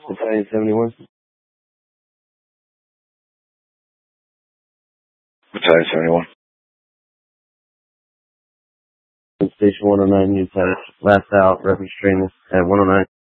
Battalion 71. Battalion 71. Station 109, news status. Last out, refuge training at 109.